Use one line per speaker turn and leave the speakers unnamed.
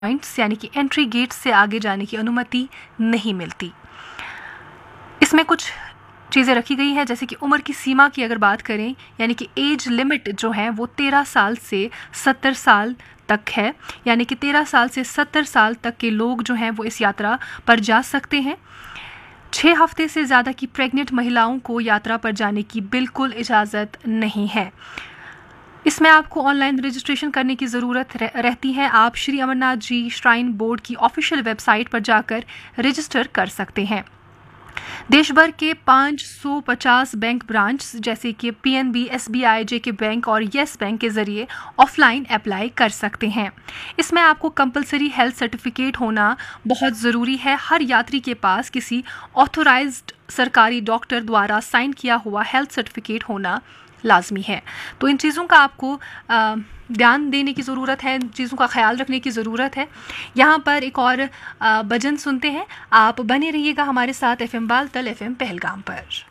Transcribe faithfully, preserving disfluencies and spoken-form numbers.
Points यानी कि entry gate से आगे जाने की अनुमति नहीं मिलती। इसमें कुछ चीज़ें रखी गई हैं, जैसे कि उम्र की सीमा की अगर बात करें, यानी कि एज लिमिट जो है वो तेरह साल से सत्तर साल तक है, यानी कि तेरह साल से सत्तर साल तक के लोग जो हैं वो इस यात्रा पर जा सकते हैं। छः हफ्ते से ज़्यादा की प्रेग्नेंट महिलाओं को यात्रा पर जाने की बिल्कुल इजाज़त नहीं है। इसमें आपको ऑनलाइन रजिस्ट्रेशन करने की ज़रूरत रहती है। आप श्री अमरनाथ जी श्राइन बोर्ड की ऑफिशियल वेबसाइट पर जाकर रजिस्टर कर सकते हैं। देश भर के पाँच सौ पचास बैंक ब्रांच जैसे कि पीएनबी, एसबीआई, जेके बैंक और येस बैंक के जरिए ऑफलाइन अप्लाई कर सकते हैं। इसमें आपको कंपलसरी हेल्थ सर्टिफिकेट होना बहुत ज़रूरी है। हर यात्री के पास किसी ऑथोराइज्ड सरकारी डॉक्टर द्वारा साइन किया हुआ हेल्थ सर्टिफिकेट होना लाजमी है। तो इन चीज़ों का आपको आ, ध्यान देने की ज़रूरत है, इन चीज़ों का ख्याल रखने की ज़रूरत है। यहाँ पर एक और आ, भजन सुनते हैं। आप बने रहिएगा हमारे साथ F M Baltal, F M Pahalgam पर।